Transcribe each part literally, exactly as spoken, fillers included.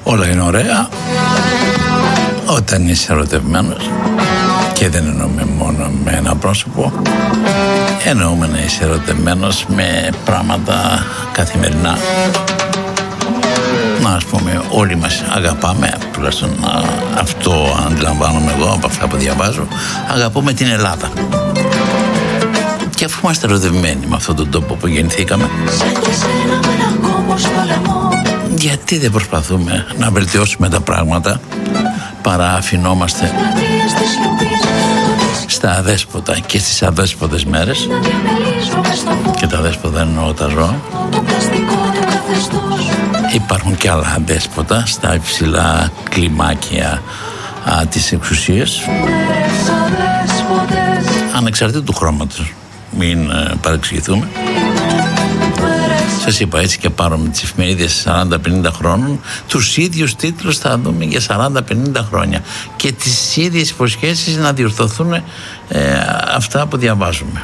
Όλα είναι ωραία όταν είσαι ερωτευμένος, και δεν εννοούμε μόνο με ένα πρόσωπο, εννοούμε να είσαι ερωτευμένος με πράγματα καθημερινά. Να, ας πούμε, όλοι μας αγαπάμε, τουλάχιστον αυτό αντιλαμβάνομαι εγώ από αυτά που διαβάζω, αγαπούμε την Ελλάδα. Και αφού είμαστε ερωτευμένοι με αυτόν τον τόπο που γεννηθήκαμε, γιατί δεν προσπαθούμε να βελτιώσουμε τα πράγματα, παρά αφινόμαστε στα αδέσποτα και στις αδέσποτες μέρες, και τα αδέσποτα εννοώ τα ζώα. Υπάρχουν και άλλα αδέσποτα στα υψηλά κλιμάκια α, της εξουσίας, ανεξαρτήτου του χρώματος, μην ε, παρεξηγηθούμε. Σας είπα, έτσι και πάρουμε τις εφημερίδες σαράντα πενήντα χρόνων, τους ίδιους τίτλους θα δούμε για σαράντα πενήντα χρόνια και τις ίδιες υποσχέσεις να διορθωθούν ε, αυτά που διαβάζουμε.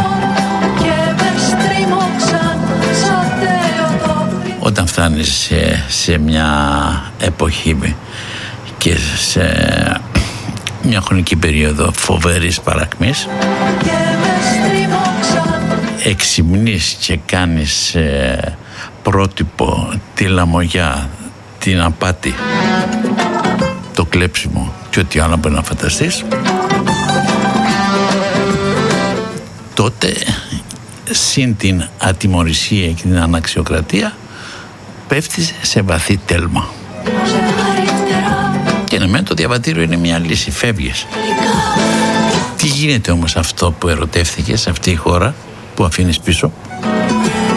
Όταν φτάνεις σε, σε μια εποχή και σε μια χρονική περίοδο φοβερής παρακμής, εξυμνείς και κάνεις ε, πρότυπο τη λαμογιά, την απάτη, το κλέψιμο και ό,τι άλλο μπορεί να φανταστείς, τότε συν την ατιμωρησία και την αναξιοκρατία πέφτεις σε βαθύ τέλμα. Και ναι, μεν το διαβατήριο είναι μια λύση, φεύγεις. Τι γίνεται όμως αυτό που ερωτεύθηκες, αυτή η χώρα που αφήνεις πίσω?